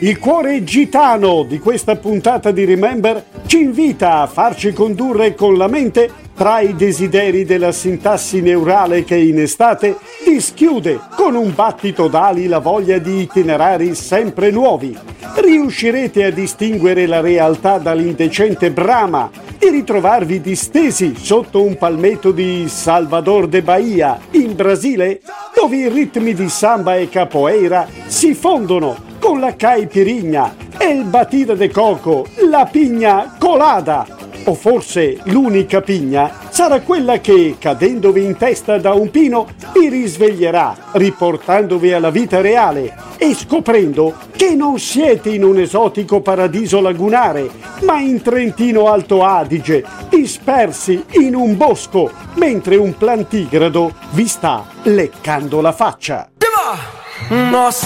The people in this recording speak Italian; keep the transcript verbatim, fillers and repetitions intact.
Il cuore gitano di questa puntata di Remember ci invita a farci condurre con la mente tra i desideri della sintassi neurale che in estate dischiude con un battito d'ali la voglia di itinerari sempre nuovi. Riuscirete a distinguere la realtà dall'indecente brama, di ritrovarvi distesi sotto un palmetto di Salvador de Bahia, in Brasile, dove i ritmi di samba e capoeira si fondono con la caipirinha, el batida de coco, la pigna colada. O forse l'unica pigna sarà quella che, cadendovi in testa da un pino, vi risveglierà, riportandovi alla vita reale e scoprendo che non siete in un esotico paradiso lagunare, ma in Trentino Alto Adige, dispersi in un bosco, mentre un plantigrado vi sta leccando la faccia. Nossa,